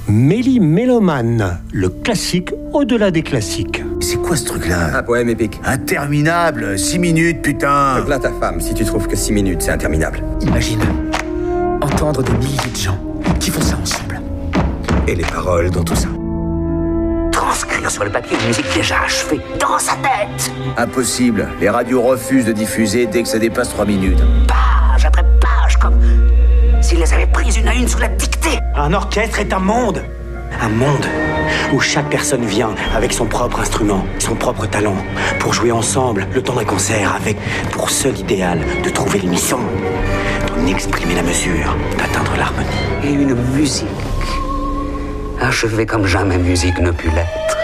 Mélie Mélomane, le classique au-delà des classiques. C'est quoi ce truc-là? Un poème épique. Interminable, 6 minutes, putain. Je plains ta femme si tu trouves que 6 minutes, c'est interminable. Imagine entendre des milliers de gens qui font ça ensemble. Et les paroles dans tout ça. Transcrire sur le papier une musique déjà achevée, dans sa tête. Impossible, les radios refusent de diffuser dès que ça dépasse 3 minutes. Page après page, comme s'ils les avaient prises une à une sous la dictée. Un orchestre est un monde. Un monde où chaque personne vient avec son propre instrument, son propre talent, pour jouer ensemble le temps d'un concert avec pour seul idéal de trouver l'unisson, d'en exprimer la mesure, d'atteindre l'harmonie. Et une musique achevée comme jamais musique ne put l'être.